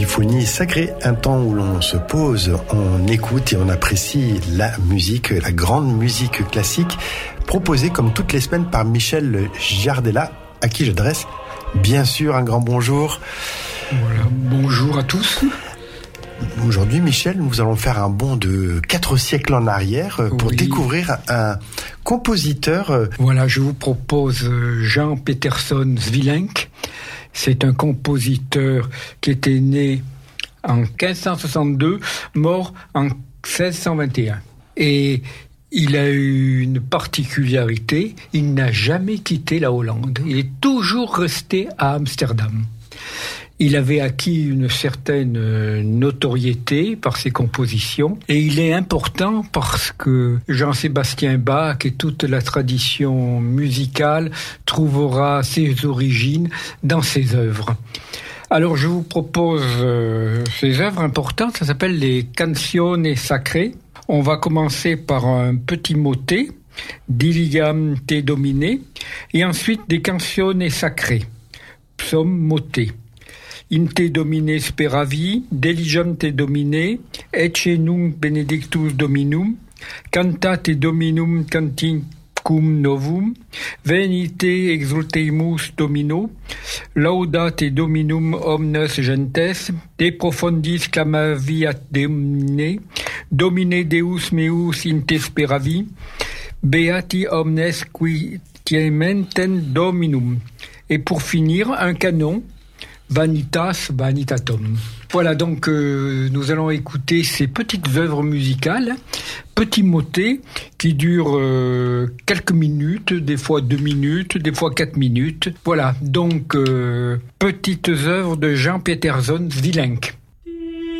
Polyphonie sacrée, un temps où l'on se pose, on écoute et on apprécie la musique, la grande musique classique, proposée comme toutes les semaines par Michel Giardella, à qui j'adresse bien sûr un grand bonjour. Voilà, bonjour à tous. Aujourd'hui, Michel, nous allons faire un bond de 4 siècles en arrière pour découvrir un compositeur. Voilà, je vous propose Jan Peterson Svilenk. C'est un compositeur qui était né en 1562, mort en 1621. Et il a eu une particularité, il n'a jamais quitté la Hollande. Il est toujours resté à Amsterdam. Il avait acquis une certaine notoriété par ses compositions et il est important parce que Jean-Sébastien Bach et toute la tradition musicale trouvera ses origines dans ses œuvres. Alors je vous propose ces œuvres importantes, ça s'appelle les Canzoni Sacrées. On va commencer par un petit motet, Diligam te Domine, et ensuite des Canzoni Sacrées, psaume motet. In te domine speravi, diligam te domine, ecce nunc benedictus dominum, cantate dominum canticum novum, venite exultemus domino, laudate dominum omnes gentes, de profundis clamaviat domine, domine deus meus in te speravi, beati omnes qui tiementem dominum. Et pour finir, un canon, Vanitas Vanitatum. Voilà, donc nous allons écouter ces petites œuvres musicales, petits motets qui durent quelques minutes, des fois 2 minutes, des fois 4 minutes. Voilà, donc petites œuvres de Jan Peterson Svilenk.